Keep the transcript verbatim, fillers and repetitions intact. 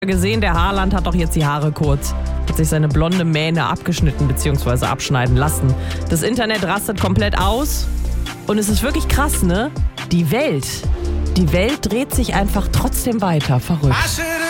gesehen, der Haaland hat doch jetzt die Haare kurz. Hat sich seine blonde Mähne abgeschnitten bzw. abschneiden lassen. Das Internet rastet komplett aus. Und es ist wirklich krass, ne? Die Welt, die Welt dreht sich einfach trotzdem weiter. Verrückt.